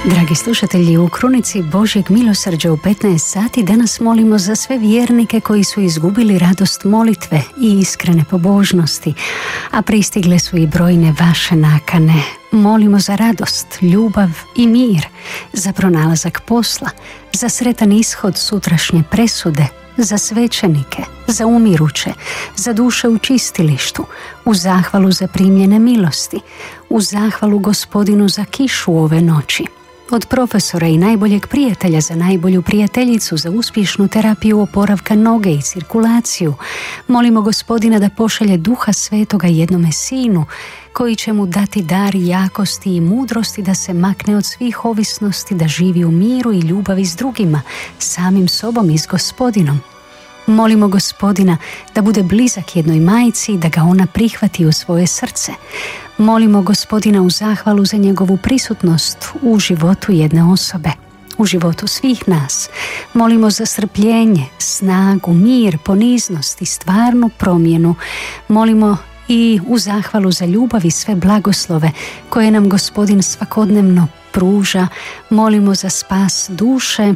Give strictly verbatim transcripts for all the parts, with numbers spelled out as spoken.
Dragi slušatelji, u krunici Božjeg milosrđa u petnaest sati danas molimo za sve vjernike koji su izgubili radost molitve i iskrene pobožnosti, a pristigle su i brojne vaše nakane. Molimo za radost, ljubav i mir, za pronalazak posla, za sretan ishod sutrašnje presude, za svećenike, za umiruće, za duše u čistilištu, u zahvalu za primljene milosti, u zahvalu Gospodinu za kišu ove noći, od profesora i najboljeg prijatelja za najbolju prijateljicu, za uspješnu terapiju oporavka noge i cirkulaciju. Molimo Gospodina da pošalje Duha Svetoga jednome sinu, koji će mu dati dar jakosti i mudrosti da se makne od svih ovisnosti, da živi u miru i ljubavi s drugima, samim sobom i s Gospodinom. Molimo Gospodina da bude blizak jednoj majci i da ga ona prihvati u svoje srce. Molimo Gospodina u zahvalu za njegovu prisutnost u životu jedne osobe, u životu svih nas. Molimo za strpljenje, snagu, mir, poniznost i stvarnu promjenu. Molimo i u zahvalu za ljubav i sve blagoslove koje nam Gospodin svakodnevno pruža. Molimo za spas duše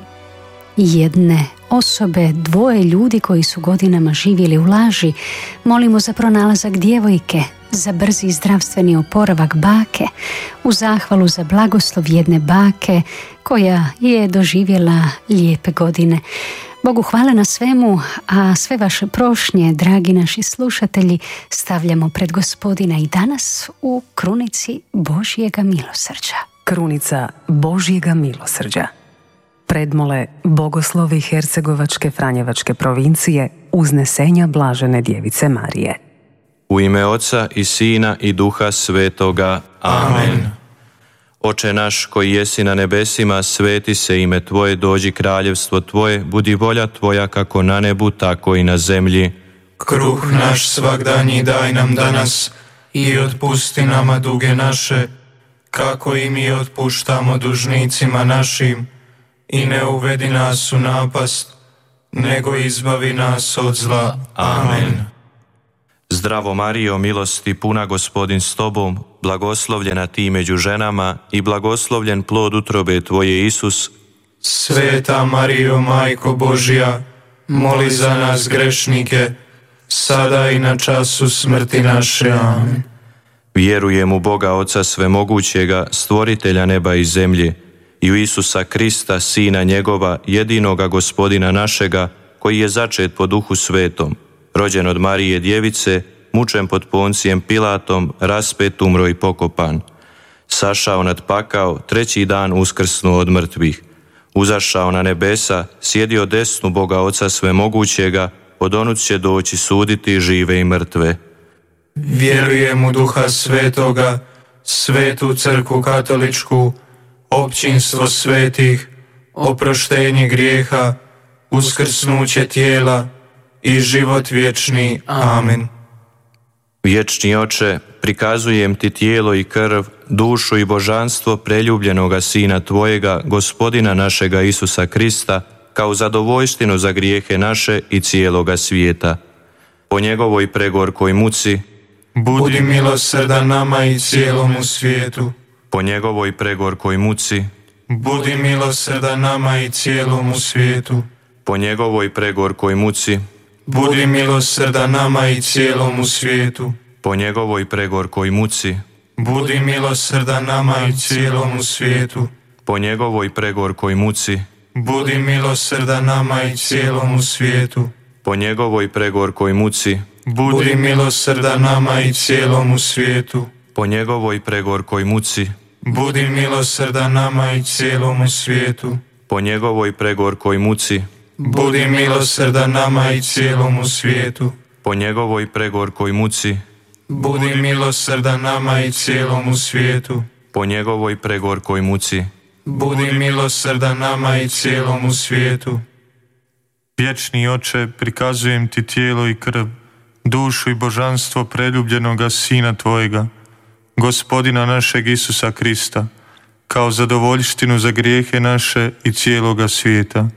jedne osobe, dvoje ljudi koji su godinama živjeli u laži. Molimo za pronalazak djevojke, za brzi zdravstveni oporavak bake, u zahvalu za blagoslov jedne bake koja je doživjela lijepe godine. Bogu hvala na svemu, a sve vaše prošnje, dragi naši slušatelji, stavljamo pred Gospodina i danas u krunici Božjega milosrđa. Krunica Božjega milosrđa. Predmole bogoslovi Hercegovačke Franjevačke provincije uznesenja Blažene Djevice Marije. U ime Oca i Sina i Duha Svetoga. Amen. Oče naš koji jesi na nebesima, sveti se ime Tvoje, dođi kraljevstvo Tvoje, budi volja Tvoja kako na nebu, tako i na zemlji. Kruh naš svagdanji daj nam danas i otpusti nama duge naše, kako i mi otpuštamo dužnicima našim. I ne uvedi nas u napast, nego izbavi nas od zla. Amen. Zdravo Marijo, milosti puna, Gospodin s Tobom, blagoslovljena Ti među ženama i blagoslovljen plod utrobe Tvoje, Isus. Sveta Marijo, Majko Božja, moli za nas grešnike, sada i na času smrti naše. Amen. Vjerujem u Boga Oca Svemogućega, stvoritelja neba i zemlje, i u Isusa Krista, Sina njegova, jedinoga Gospodina našega, koji je začet po Duhu Svetom, rođen od Marije Djevice, mučen pod Poncijem Pilatom, raspet, umro i pokopan. Sašao nad pakao, treći dan uskrsnuo od mrtvih. Uzašao na nebesa, sjedio desnu Boga Oca Svemogućega, odonut će doći suditi žive i mrtve. Vjerujem u Duha Svetoga, Svetu Crkvu Katoličku, općinstvo svetih, oproštenje grijeha, uskrsnuće tijela i život vječni. Amen. Vječni Oče, prikazujem Ti tijelo i krv, dušu i božanstvo preljubljenoga Sina Tvojega, Gospodina našega Isusa Krista, kao zadovoljštinu za grijehe naše i cijeloga svijeta. Po njegovoj pregorkoj muci, budi milosrdan nama i cijelomu svijetu. Po njegovoj pregorkoj muci, budi milosrdan nama i cijelomu svijetu. Po njegovoj pregorkoj muci, budi milosrdan nama i cijelomu svijetu. Po njegovoj pregorkoj muci, budi milosrdan nama i cijelomu svijetu. Po njegovoj pregorkoj muci, budi milosrdan nama i cijelomu svijetu. Po njegovoj pregorkoj muci, budi milosrdan nama i cijelomu svijetu. Po njegovoj pregorkoj muci, budi milosrdan nama i cijelomu svijetu. Po njegovoj pregorkoj muci, budi milosrdan nama i cijelomu svijetu. Po njegovoj pregorkoj muci, budi milosrdan nama i cijelomu svijetu. Po njegovoj pregorkoj muci, budi milosrdan nama i cijelomu svijetu. Vječni Oče, prikazujem Ti tijelo i krv, dušu i božanstvo preljubljenoga Sina Tvojega, Gospodina našeg Isusa Krista, kao zadovoljštinu za grijehe naše i cijeloga svijeta.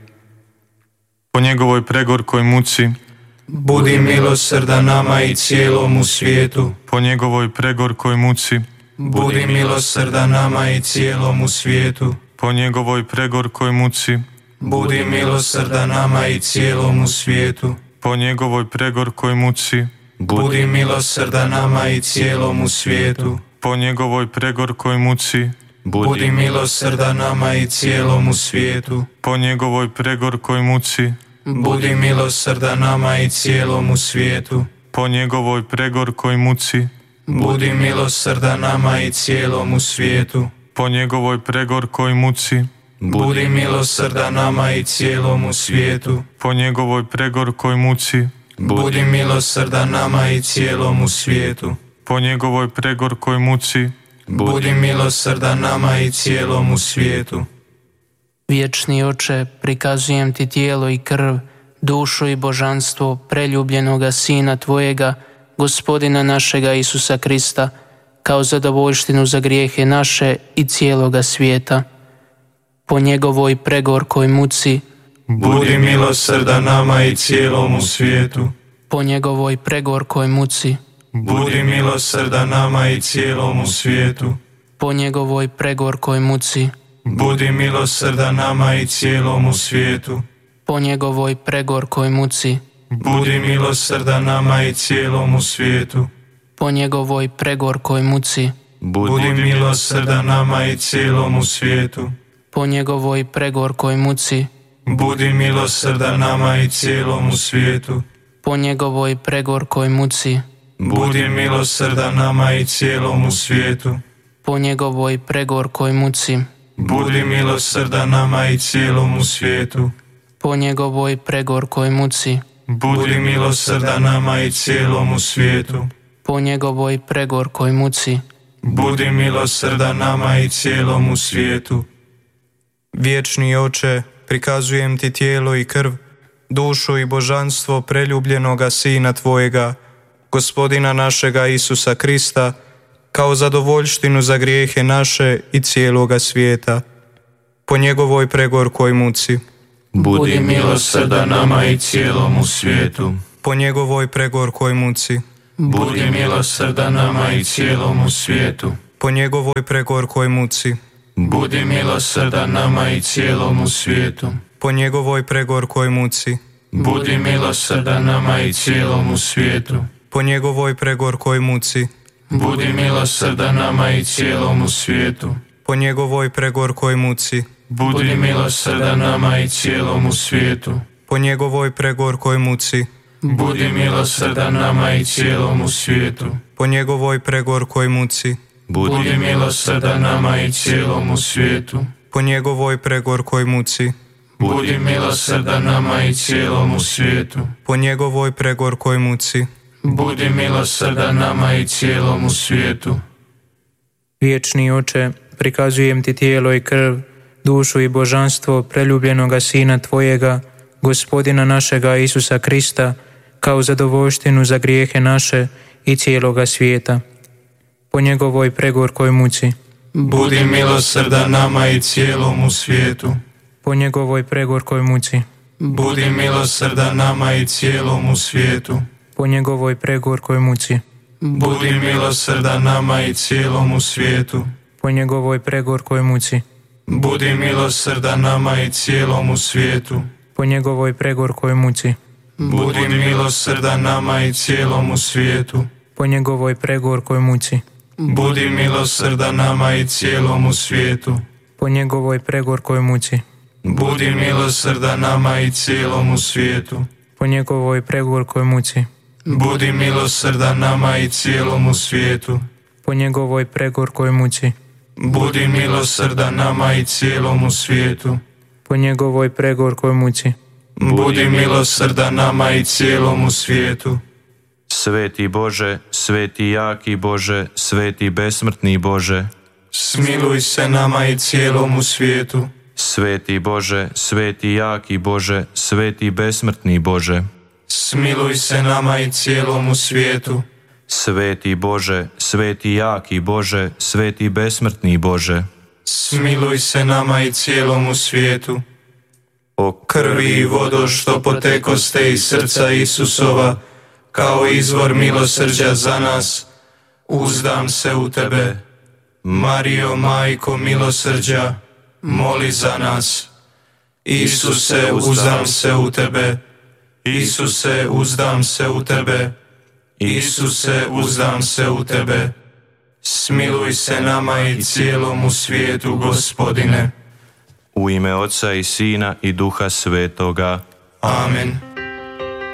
Po njegovoj pregorkoj muci, budi milosrdan nama i cijelomu svijetu. Po njegovoj pregorkoj muci, budi milosrdan nama i cijelomu svijetu. po njegovoj pregorkoj muci, budi milosrdan nama i cijelomu svijetu. po njegovoj pregorkoj muci, Budi milosrdan nama i cijelomu svijetu. po njegovoj pregorkoj muci, Budi milosrdan nama i cijelomu svijetu. po njegovoj pregorkoj muci, Budi milosrdan nama i cijelomu svijetu. po njegovoj pregorkoj muci, Budi milosrdan nama i cijelomu svijetu. po njegovoj pregorkoj muci, Budi milosrdan nama i cijelomu svijetu. po njegovoj pregorkoj muci, Budi milosrdan nama i cijelomu svijetu. po njegovoj pregorkoj muci, Budi milosrdan nama i cijelomu svijetu. Vječni Oče, prikazujem ti tijelo i krv, dušu i božanstvo preljubljenoga Sina Tvojega, Gospodina našega Isusa Krista, kao zadovoljštinu za grijehe naše i cijeloga svijeta. Po njegovoj pregorkoj muci, Budi milosrdan nama i cijelomu svijetu. po njegovoj pregorkoj muci, Budi milosrdan nama i cijelomu svijetu. po njegovoj pregorkoj muci, Budi milosrdan nama i cijelomu svijetu. po njegovoj pregorkoj muci, Budi milosrdan nama i cijelomu svijetu. po njegovoj pregorkoj muci, Budi milosrdan nama i cijelomu svijetu. po njegovoj pregorkoj muci, Budi milosrdan nama i cijelomu svijetu. po njegovoj pregorkoj muci, Budi milosrdan nama i cijelomu svijetu. po njegovoj pregorkoj muci, Budi milosrdan nama i cijelomu svijetu. po njegovoj pregorkoj muci, Budi milosrdan nama i cijelomu svijetu. po njegovoj pregorkoj muci, Budi milosrdan nama i cijelomu svijetu. Vječni Oče, prikazujem ti tijelo i krv, dušu i božanstvo preljubljenoga Sina Tvojega, Gospodina našega Isusa Krista, kao zadovoljštinu za grijehe naše i cijeloga svijeta. Po njegovoj pregorkoj muci, Budi milosrdan nama i cijelomu svijetu. po njegovoj pregorkoj muci, Budi milosrdan nama i cijelomu svijetu. po njegovoj pregorkoj muci, Budi milosrdan nama i cijelomu svijetu. po njegovoj pregorkoj muci, Budi milosrdan nama i cijelomu svijetu. po njegovoj pregorkoj muci, Budi milosrdan nama i cijelomu svijetu. po njegovoj pregorkoj muci, Budi milosrdan nama i cijelomu svijetu. po njegovoj pregorkoj muci, Budi milosrdan nama i cijelomu svijetu. po njegovoj pregorkoj muci, Budi milosrdan nama i cijelomu svijetu. po njegovoj pregorkoj muci, Budi milosrdan nama i cijelomu svijetu. po njegovoj pregorkoj muci. Budi milosrdan nama i cijelomu svijetu. Vječni Oče, prikazujem ti tijelo i krv, dušu i božanstvo preljubljenoga Sina Tvojega, Gospodina našega Isusa Krista, kao zadovoljštinu za grijehe naše i cijeloga svijeta. Po njegovoj pregorkoj muci, Budi milosrdan nama i cijelomu svijetu. po njegovoj pregorkoj muci, Budi milosrdan nama i cijelomu svijetu. po njegovoj pregorkoj muci, Budi milosrdan nama i cijelomu svijetu. po njegovoj pregorkoj muci, Budi milosrdan nama i cijelomu svijetu. po njegovoj pregorkoj muci, Budi milosrdan nama i cijelomu svijetu. po njegovoj pregorkoj muci, Budi milosrdan nama i cijelomu svijetu. po njegovoj pregorkoj muci, Budi milosrdan nama i cijelomu svijetu. po njegovoj pregorkoj muci, Budi milosrdan nama i cijelomu svijetu. po njegovoj pregorkoj muci, Budi milosrdan nama i cijelomu svijetu. po njegovoj pregorkoj muci, Budi milosrdan nama i cijelomu svijetu. Sveti Bože, sveti jaki Bože, sveti besmrtni Bože, smiluj se nama i cijelomu svijetu. Sveti Bože, sveti jaki Bože, sveti besmrtni Bože, smiluj se nama i cijelomu svijetu. Sveti Bože, sveti jaki Bože, sveti besmrtni Bože, smiluj se nama i cijelomu svijetu. O krvi i vodo što potekoste iz srca Isusova, kao izvor milosrđa za nas, uzdam se u tebe. Marijo, majko milosrđa, moli za nas. Isuse, uzdam se u Tebe. Isuse, uzdam se u Tebe. Isuse, uzdam se u Tebe. Smiluj se nama i cijelomu svijetu, Gospodine. U ime Oca i Sina i Duha Svetoga. Amen.